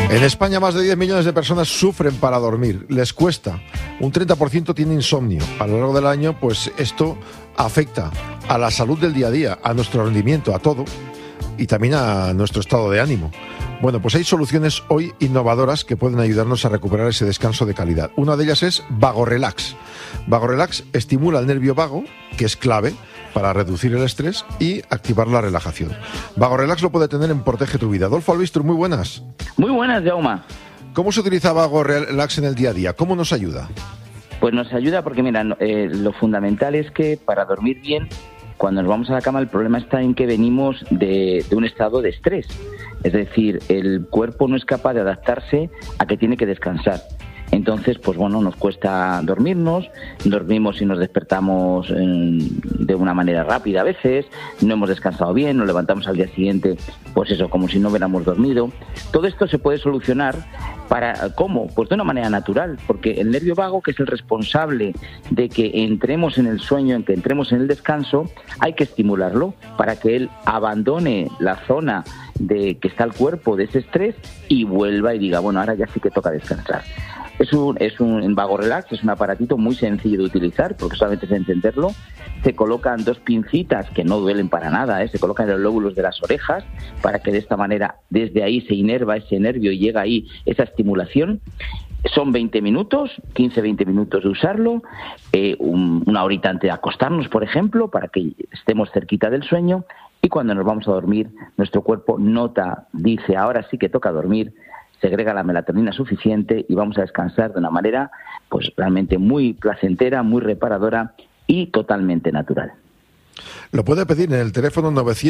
En España más de 10 millones de personas sufren para dormir, les cuesta. Un 30% tiene insomnio. A lo largo del año, pues esto afecta a la salud del día a día, a nuestro rendimiento, a todo, y también a nuestro estado de ánimo. Bueno, pues hay soluciones hoy innovadoras que pueden ayudarnos a recuperar ese descanso de calidad. Una de ellas es VagoRelax. VagoRelax estimula el nervio vago, que es clave para reducir el estrés y activar la relajación. VagoRelax lo puede tener en Protege tu Vida. Adolfo Albistur, muy buenas. Muy buenas, Jaume. ¿Cómo se utiliza VagoRelax en el día a día? ¿Cómo nos ayuda? Pues nos ayuda porque, mira, lo fundamental es que para dormir bien, cuando nos vamos a la cama, el problema está en que venimos de un estado de estrés. Es decir, el cuerpo no es capaz de adaptarse a que tiene que descansar. Entonces, pues bueno, nos cuesta dormimos y nos despertamos de una manera rápida a veces, no hemos descansado bien, nos levantamos al día siguiente, pues eso, como si no hubiéramos dormido. Todo esto se puede solucionar ¿cómo? Pues de una manera natural, porque el nervio vago, que es el responsable de que entremos en el sueño, en que entremos en el descanso, hay que estimularlo para que él abandone la zona de que está el cuerpo de ese estrés y vuelva y diga, bueno, ahora ya sí que toca descansar. En VagoRelax es un aparatito muy sencillo de utilizar, porque solamente es encenderlo. Se colocan 2 pincitas que no duelen para nada, se colocan en los lóbulos de las orejas para que de esta manera desde ahí se inerva ese nervio y llega ahí esa estimulación. Son 20 minutos, 15-20 minutos de usarlo, una horita antes de acostarnos, por ejemplo, para que estemos cerquita del sueño, y cuando nos vamos a dormir, nuestro cuerpo dice, ahora sí que toca dormir, segrega la melatonina suficiente y vamos a descansar de una manera pues realmente muy placentera, muy reparadora y totalmente natural. Lo puede pedir en el teléfono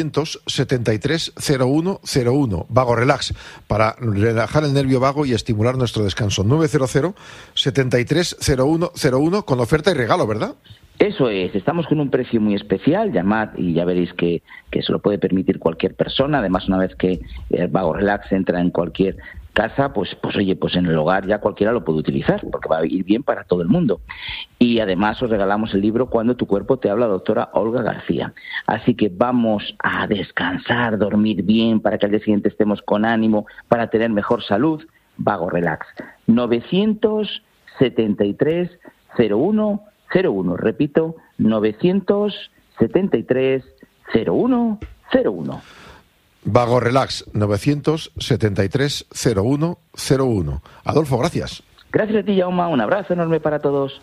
973-0101, VagoRelax, para relajar el nervio vago y estimular nuestro descanso. 900-730101, con oferta y regalo, ¿verdad? Eso es, estamos con un precio muy especial, llamad y ya veréis que se lo puede permitir cualquier persona. Además, una vez que el VagoRelax entra en cualquier casa, pues en el hogar ya cualquiera lo puede utilizar, porque va a ir bien para todo el mundo. Y además os regalamos el libro Cuando tu cuerpo te habla, doctora Olga García. Así que vamos a descansar, dormir bien, para que al día siguiente estemos con ánimo, para tener mejor salud. VagoRelax. 973-0101. Repito, 973-0101. VagoRelax, 973-0101. Adolfo, gracias. Gracias a ti, Jaume. Un abrazo enorme para todos.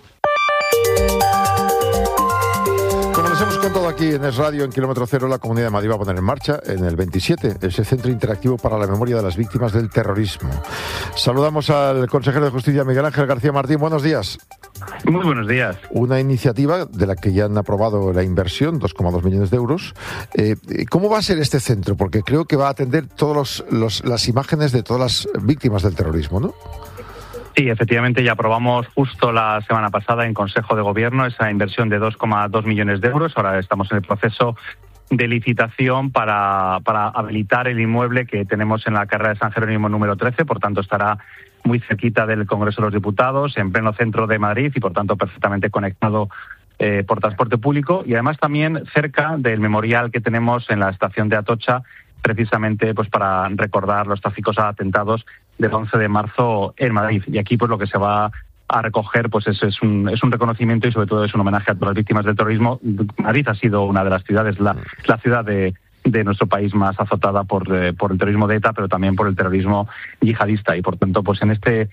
Como les hemos contado aquí en Es Radio, en Kilómetro Cero, la Comunidad de Madrid va a poner en marcha en el 27 ese Centro Interactivo para la Memoria de las Víctimas del Terrorismo. Saludamos al consejero de Justicia, Miguel Ángel García Martín. Buenos días. Muy buenos días. Una iniciativa de la que ya han aprobado la inversión, 2,2 millones de euros. ¿Cómo va a ser este centro? Porque creo que va a atender todas las imágenes de todas las víctimas del terrorismo, ¿no? Sí, efectivamente, ya aprobamos justo la semana pasada en Consejo de Gobierno esa inversión de 2,2 millones de euros. Ahora estamos en el proceso de licitación para habilitar el inmueble que tenemos en la carrera de San Jerónimo número 13, por tanto estará muy cerquita del Congreso de los Diputados, en pleno centro de Madrid y por tanto perfectamente conectado por transporte público, y además también cerca del memorial que tenemos en la estación de Atocha, precisamente pues para recordar los trágicos atentados del 11 de marzo en Madrid. Y aquí pues lo que se va a recoger pues es un reconocimiento y sobre todo es un homenaje a todas las víctimas del terrorismo. Madrid ha sido una de las ciudades, la ciudad de nuestro país más azotada por el terrorismo de ETA, pero también por el terrorismo yihadista, y por tanto pues en este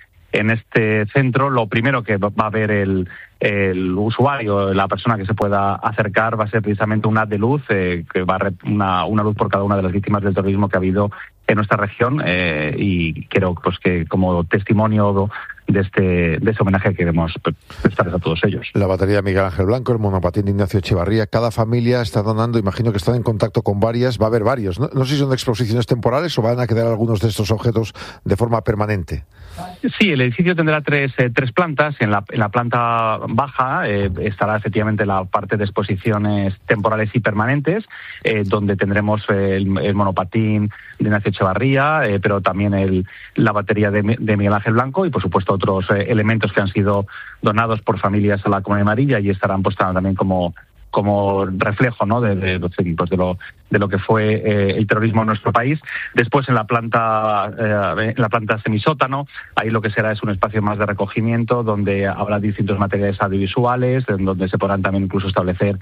centro lo primero que va a ver el usuario, la persona que se pueda acercar, va a ser precisamente un haz de luz que va a una luz por cada una de las víctimas del terrorismo que ha habido en nuestra región, y creo pues que como testimonio de ese homenaje queremos prestarles a todos ellos. La batería Miguel Ángel Blanco, el monopatín de Ignacio Echevarría, cada familia está donando, imagino que están en contacto con varias, va a haber varios, ¿no? No sé si son exposiciones temporales o van a quedar algunos de estos objetos de forma permanente. Sí, el edificio tendrá tres plantas. En la planta baja estará efectivamente la parte de exposiciones temporales y permanentes, donde tendremos el monopatín de Ignacio Echevarría, pero también la batería de Miguel Ángel Blanco y por supuesto otros elementos que han sido donados por familias a la Comunidad de Madrid, y estarán pues también como como reflejo, ¿no?, de lo que fue el terrorismo en nuestro país. Después en la planta semisótano, ahí lo que será es un espacio más de recogimiento, donde habrá distintos materiales audiovisuales, en donde se podrán también incluso establecer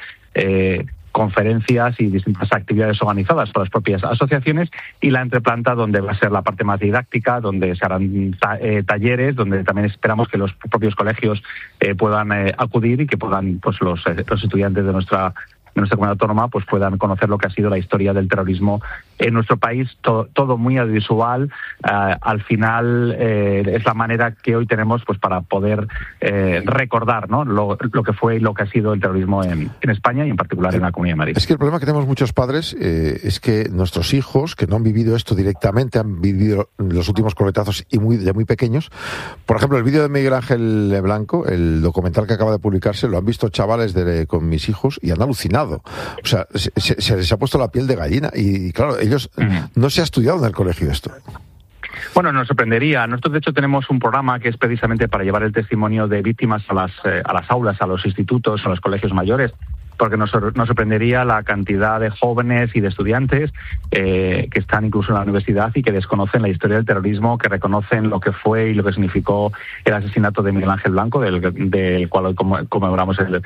conferencias y distintas actividades organizadas por las propias asociaciones, y la entreplanta, donde va a ser la parte más didáctica, donde se harán talleres, donde también esperamos que los propios colegios puedan acudir y que puedan, pues, los estudiantes de nuestra comunidad autónoma pues puedan conocer lo que ha sido la historia del terrorismo en nuestro país, todo muy audiovisual. Al final es la manera que hoy tenemos pues para poder recordar, ¿no?, lo que fue y lo que ha sido el terrorismo en España y en particular en la Comunidad de Madrid. Es que el problema que tenemos muchos padres es que nuestros hijos, que no han vivido esto directamente, han vivido los últimos coletazos y de muy pequeños. Por ejemplo, el vídeo de Miguel Ángel Blanco, el documental que acaba de publicarse, lo han visto chavales con mis hijos y han alucinado. O sea, se les ha puesto la piel de gallina y claro, ellos no se ha estudiado en el colegio esto. Bueno, nos sorprendería. Nosotros, de hecho, tenemos un programa que es precisamente para llevar el testimonio de víctimas a las aulas, a los institutos, a los colegios mayores, porque nos sorprendería la cantidad de jóvenes y de estudiantes que están incluso en la universidad y que desconocen la historia del terrorismo, que reconocen lo que fue y lo que significó el asesinato de Miguel Ángel Blanco, del cual hoy conmemoramos el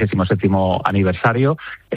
27º aniversario,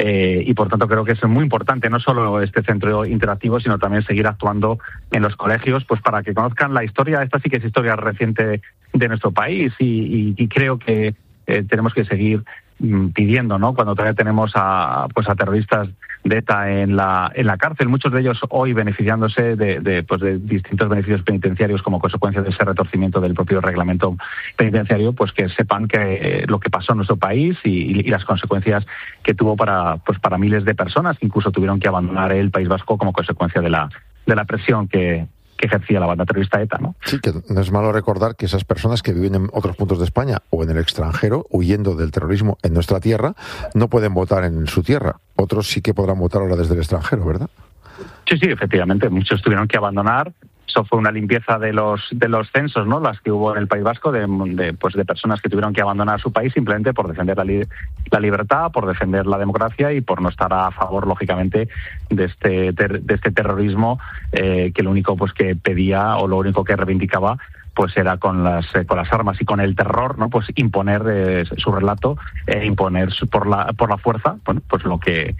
y por tanto creo que es muy importante no solo este centro interactivo, sino también seguir actuando en los colegios pues para que conozcan la historia. Esta sí que es historia reciente de nuestro país y creo que tenemos que seguir pidiendo, ¿no?, cuando todavía tenemos a terroristas de ETA en la cárcel, muchos de ellos hoy beneficiándose de distintos beneficios penitenciarios como consecuencia de ese retorcimiento del propio reglamento penitenciario, pues que sepan que lo que pasó en nuestro país y las consecuencias que tuvo para miles de personas que incluso tuvieron que abandonar el País Vasco como consecuencia de la presión que ejercía la banda terrorista ETA, ¿no? Sí, que no es malo recordar que esas personas que viven en otros puntos de España o en el extranjero, huyendo del terrorismo en nuestra tierra, no pueden votar en su tierra. Otros sí que podrán votar ahora desde el extranjero, ¿verdad? Sí, efectivamente. Muchos tuvieron que abandonar. Eso fue una limpieza de los censos, ¿no?, las que hubo en el País Vasco, de personas que tuvieron que abandonar su país simplemente por defender la libertad, por defender la democracia y por no estar a favor, lógicamente, de este terrorismo que lo único pues que pedía o lo único que reivindicaba pues era con las armas y con el terror, ¿no?, pues imponer su relato, imponer por la fuerza, bueno, pues lo que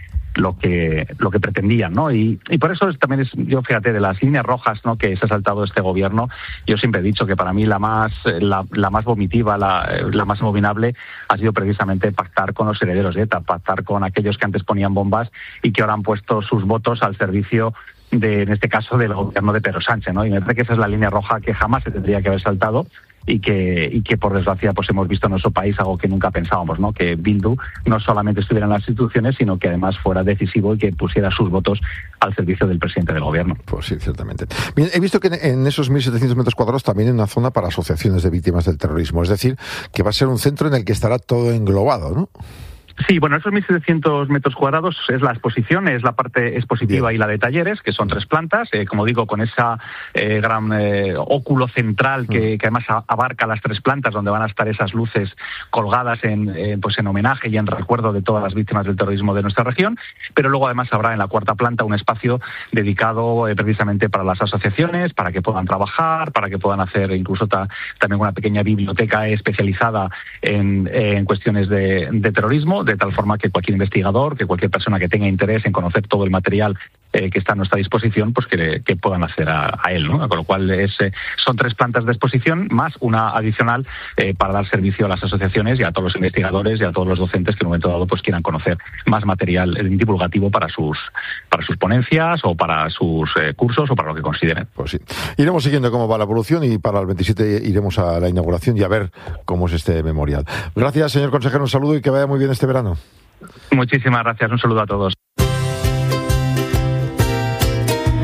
pretendían, ¿no? Y por eso yo fíjate, de las líneas rojas, ¿no?, que se ha saltado este gobierno, yo siempre he dicho que para mí la más vomitiva, la más abominable ha sido precisamente pactar con los herederos de ETA, pactar con aquellos que antes ponían bombas y que ahora han puesto sus votos al servicio en este caso del gobierno de Pedro Sánchez, ¿no? Y me parece que esa es la línea roja que jamás se tendría que haber saltado y que por desgracia pues hemos visto en nuestro país algo que nunca pensábamos, ¿no?, que Bildu no solamente estuviera en las instituciones, sino que además fuera decisivo y que pusiera sus votos al servicio del presidente del gobierno. Pues sí, ciertamente. Bien, he visto que en esos 1.700 metros cuadrados también hay una zona para asociaciones de víctimas del terrorismo, es decir, que va a ser un centro en el que estará todo englobado, ¿no? Sí, bueno, esos 1.700 metros cuadrados es la exposición, es la parte expositiva y la de talleres, que son 3 plantas, como digo, con esa gran óculo central que además abarca las 3 plantas, donde van a estar esas luces colgadas en homenaje y en recuerdo de todas las víctimas del terrorismo de nuestra región, pero luego además habrá en la 4ª planta un espacio dedicado precisamente para las asociaciones, para que puedan trabajar, para que puedan hacer incluso también una pequeña biblioteca especializada en cuestiones de terrorismo, de tal forma que cualquier investigador, que cualquier persona que tenga interés en conocer todo el material que está a nuestra disposición, pues que puedan acceder a él, ¿no? Con lo cual son 3 plantas de exposición más una adicional para dar servicio a las asociaciones y a todos los investigadores y a todos los docentes que en un momento dado pues quieran conocer más material divulgativo para sus ponencias o para sus cursos o para lo que consideren. Pues sí. Iremos siguiendo cómo va la evolución y para el 27 iremos a la inauguración y a ver cómo es este memorial. Gracias, señor consejero, un saludo y que vaya muy bien este verano. Muchísimas gracias, un saludo a todos.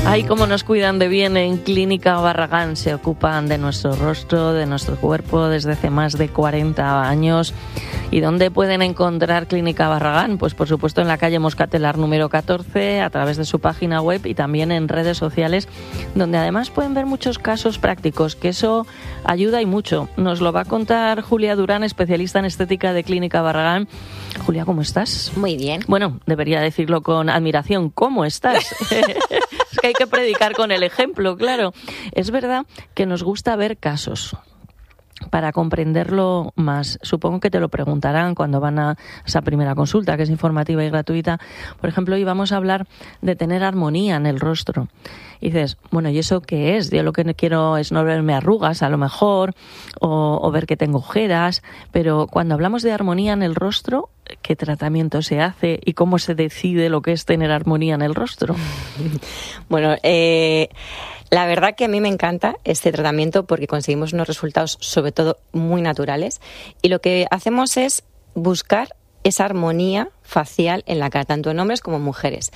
Ay, cómo nos cuidan de bien en Clínica Barragán. Se ocupan de nuestro rostro, de nuestro cuerpo desde hace más de 40 años. ¿Y dónde pueden encontrar Clínica Barragán? Pues por supuesto en la calle Moscatelar número 14, a través de su página web y también en redes sociales, donde además pueden ver muchos casos prácticos, que eso ayuda y mucho. Nos lo va a contar Julia Durán, especialista en estética de Clínica Barragán. Julia, ¿cómo estás? Muy bien. Bueno, debería decirlo con admiración. ¿Cómo estás? Es que hay que predicar con el ejemplo, claro. Es verdad que nos gusta ver casos para comprenderlo más. Supongo que te lo preguntarán cuando van a esa primera consulta, que es informativa y gratuita. Por ejemplo, hoy vamos a hablar de tener armonía en el rostro. Y dices, bueno, ¿y eso qué es? Yo lo que quiero es no verme arrugas, a lo mejor, o ver que tengo ojeras. Pero cuando hablamos de armonía en el rostro, ¿qué tratamiento se hace y cómo se decide lo que es tener armonía en el rostro? Bueno, la verdad que a mí me encanta este tratamiento porque conseguimos unos resultados, sobre todo, muy naturales. Y lo que hacemos es buscar esa armonía facial en la cara, tanto en hombres como en mujeres.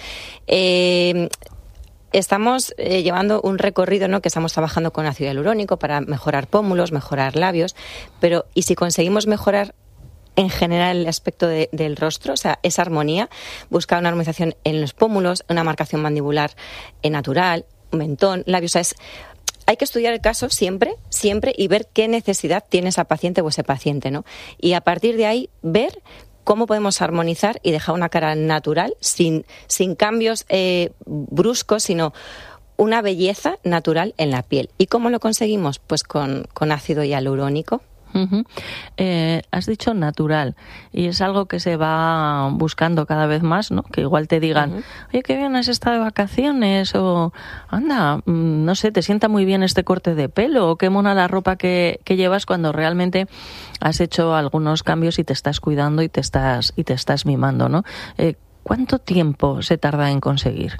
Estamos llevando un recorrido, ¿no?, que estamos trabajando con ácido hialurónico para mejorar pómulos, mejorar labios, pero ¿y si conseguimos mejorar en general el aspecto del rostro, o sea, esa armonía, buscar una armonización en los pómulos, una marcación mandibular natural, un mentón, labios, o sea, hay que estudiar el caso siempre y ver qué necesidad tiene esa paciente o ese paciente, ¿no? Y a partir de ahí ver cómo podemos armonizar y dejar una cara natural, sin cambios bruscos, sino una belleza natural en la piel. ¿Y cómo lo conseguimos? Pues con ácido hialurónico. Uh-huh. Has dicho natural, y es algo que se va buscando cada vez más, ¿no? Que igual te digan, oye, qué bien has estado de vacaciones, o anda, no sé, te sienta muy bien este corte de pelo, o qué mona la ropa que llevas, cuando realmente has hecho algunos cambios y te estás cuidando y te estás mimando, ¿no? ¿Cuánto tiempo se tarda en conseguir?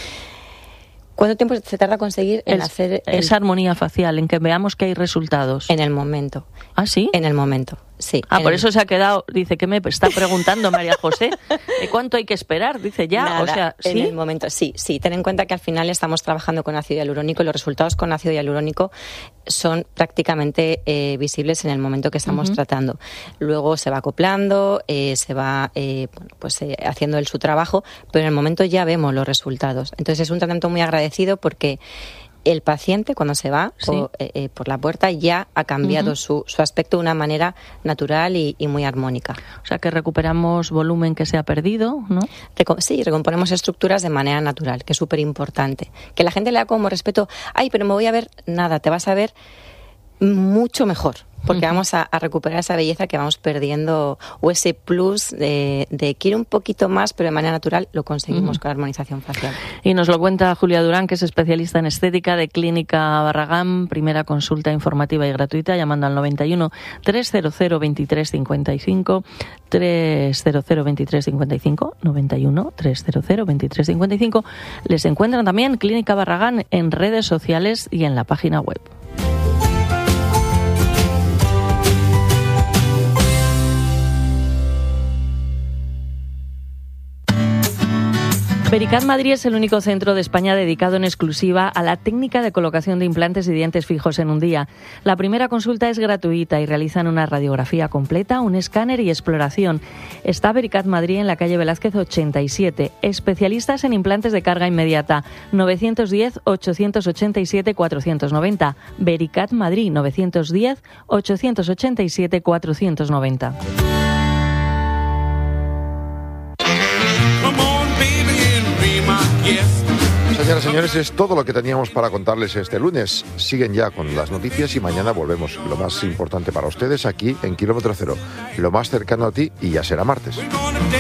¿Cuánto tiempo se tarda en conseguir hacer esa armonía facial, en que veamos que hay resultados? En el momento. ¿Ah, sí? En el momento, sí. Por eso se ha quedado, dice, ¿qué me está preguntando María José? ¿Cuánto hay que esperar? Dice, ya, nada, o sea, ¿sí? En el momento, sí. Ten en cuenta que al final estamos trabajando con ácido hialurónico y los resultados con ácido hialurónico son prácticamente visibles en el momento que estamos tratando. Luego se va acoplando, se va haciendo él su trabajo, pero en el momento ya vemos los resultados. Entonces es un tratamiento muy agradecido porque el paciente, cuando se va por la puerta, ya ha cambiado su aspecto de una manera natural y muy armónica. O sea, que recuperamos volumen que se ha perdido, ¿no? Sí, recomponemos estructuras de manera natural, que es súper importante. Que la gente le da como respeto, ay, pero me voy a ver, nada, te vas a ver mucho mejor, porque vamos a recuperar esa belleza que vamos perdiendo, o ese plus de quiero un poquito más, pero de manera natural lo conseguimos con la armonización facial. Y nos lo cuenta Julia Durán, que es especialista en estética de Clínica Barragán. Primera consulta informativa y gratuita llamando al 91 300 2355, 300 2355, 91 300 2355. Les encuentran también Clínica Barragán en redes sociales y en la página web. Vericat Madrid es el único centro de España dedicado en exclusiva a la técnica de colocación de implantes y dientes fijos en un día. La primera consulta es gratuita y realizan una radiografía completa, un escáner y exploración. Está Vericat Madrid en la calle Velázquez 87. Especialistas en implantes de carga inmediata. 910-887-490. Vericat Madrid 910-887-490. Señoras y señores, es todo lo que teníamos para contarles este lunes. Siguen ya con las noticias y mañana volvemos. Lo más importante para ustedes aquí en Kilómetro Cero, lo más cercano a ti, y ya será martes.